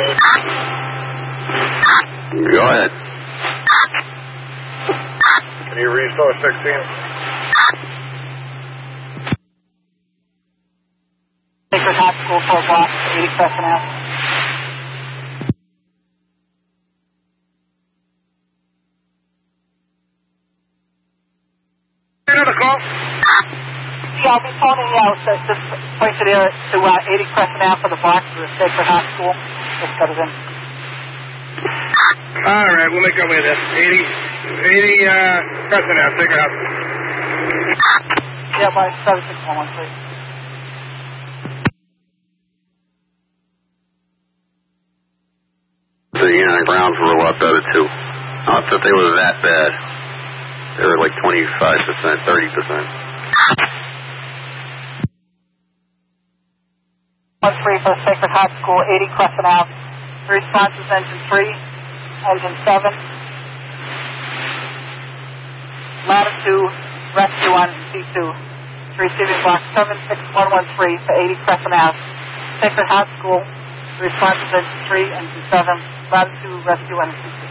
Go ahead. Can you restore 16? Sacred Heart School for a block, 80 Crescent Ave. Another call? Yeah, I'll be phoning you out. Just point it here to 80 Crescent Ave for the block for the Sacred Heart School. Just got it in. All right, we'll make our way there. 80 Crescent Ave, Sacred Heart. Yeah, by 76113. The Browns were a lot better, too. Not that they were that bad. They were like 25%, 30%. 13 for Sacred Heart School, 80 Crescent Ave. The response is engine 3, engine 7. Latitude, rescue on C2. Receiving block 76113 for 80 Crescent Ave. Sacred Heart School, the response is engine 3, engine 7. Latitude, rescue on C2.